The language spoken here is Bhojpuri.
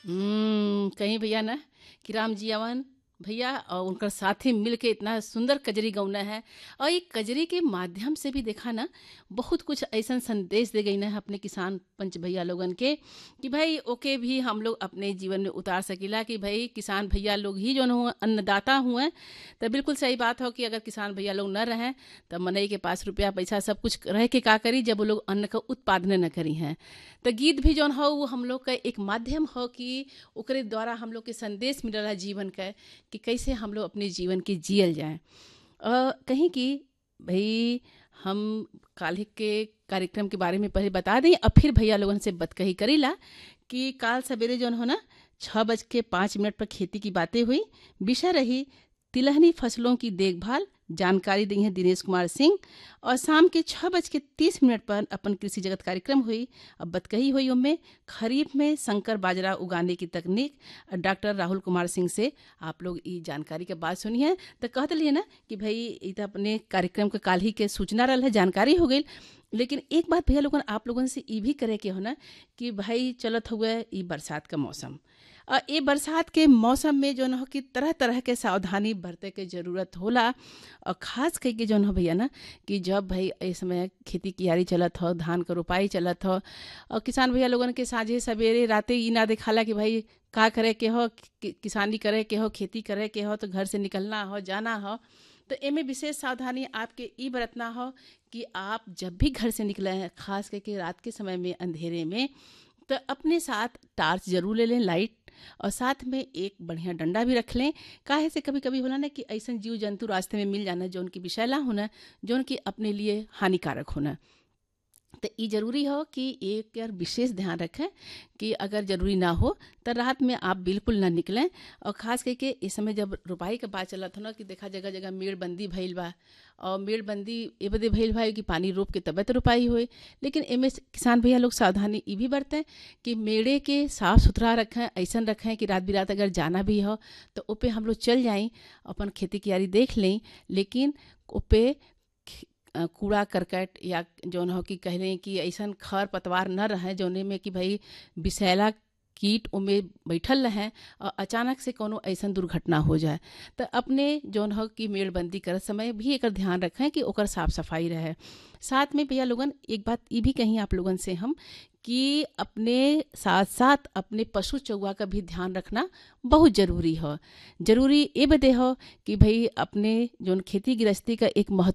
कहीं भैया ना कि राम जियावन भैया और उनकर साथी मिल के इतना सुंदर कजरी गौना है। और ये कजरी के माध्यम से भी देखा ना बहुत कुछ ऐसा संदेश दे गई ना अपने किसान पंच भैया लोगन के कि भाई ओके भी हम लोग अपने जीवन में उतार सकीला कि भाई किसान भैया लोग ही जो हुए अन्नदाता हुए। तो बिल्कुल सही बात हो कि अगर किसान भैया लोग न रहें तो मनई के पास रुपया पैसा सब कुछ रह के का करी जब वो लोग अन्न का उत्पादन न करी हैं। तो गीत भी जौन हो वो हम लोग का एक माध्यम हो कि ओकरे द्वारा हम लोग के संदेश मिल रहा जीवन का कि कैसे हम लोग अपने जीवन के जियल जाएं। कहीं कि भाई हम काल्हि के कार्यक्रम के बारे में पहले बता दें और फिर भैया लोगन से बतकही करीला कि काल सवेरे जौन हो ना 6:05 पर खेती की बातें हुई। विषय रही तिलहनी फसलों की देखभाल। जानकारी दी है दिनेश कुमार सिंह। और शाम के 6:30 पर अपन कृषि जगत कार्यक्रम हुई। अब बतकही हुई उनमें खरीफ में संकर बाजरा उगाने की तकनीक। डॉक्टर राहुल कुमार सिंह से आप लोग ये जानकारी के बात सुनी है तो कहते लिए ना कि भाई ये तो अपने कार्यक्रम के काल ही के सूचना रहा है, जानकारी हो गई। लेकिन एक बात भैया लोगन आप लोगन से ये भी करे के हो ना कि भाई चलत हुए ये बरसात का मौसम। ये बरसात के मौसम में जो हो कि तरह तरह के सावधानी बरते के जरूरत होला। और खास करके जो हो भैया ना कि जब भाई इस समय खेती कियारी चलत हो, धान का रोपाई चलत हो और किसान भैया लोगन के साझे सवेरे राते ई ना दिखाला कि भाई का करे के हो, किसानी करे के हो, खेती करे के हो तो घर से निकलना हो जाना हो। तो एमे विशेष सावधानी आपके ई बरतना हो कि आप जब भी घर से निकले हैं खास करके रात के समय में अंधेरे में तो अपने साथ टार्च जरूर ले लें, लाइट, और साथ में एक बढ़िया डंडा भी रख लें। काहे से कभी कभी होला ना कि ऐसा जीव जंतु रास्ते में मिल जाना जो उनकी विषैला होना, जो उनकी अपने लिए हानिकारक होना। तो ये जरूरी हो कि एक यार विशेष ध्यान रखें कि अगर जरूरी ना हो तो रात में आप बिल्कुल ना निकलें। और ख़ास करके इस समय जब रोपाई का बात चला था ना कि देखा जगह जगह मेड़बंदी भइल बा। और मेड़बंदी ए बदे भइल बा कि पानी रोप के तबे तो रोपाई होए। लेकिन एमे किसान भैया लोग सावधानी ये भी बरतें कि मेड़े के साफ सुथरा रखें, ऐसा रखें कि रात बिरात अगर जाना भी हो तो उपे हम लोग चल जाएं अपन खेती कियारी देख लें। लेकिन उपे कूड़ा करकट या जौन हो कि कह रहे कि ऐसा खर पतवार न रहे जौने में कि भाई विषैला कीट उमें बैठल रहें और अचानक से कोनो ऐसा दुर्घटना हो जाए। तो अपने जौन हो कि मेड़बंदी कर समय भी एक ध्यान रखें कि ओकर साफ सफाई रहे। साथ में भैया लोगन एक बात ये भी कहीं आप लोगन से हम कि अपने साथ साथ अपने पशु चौवा का भी ध्यान रखना बहुत ज़रूरी हो। ज़रूरी ये बदे हो कि भाई अपने जो खेती गृहस्थी का एक महत्व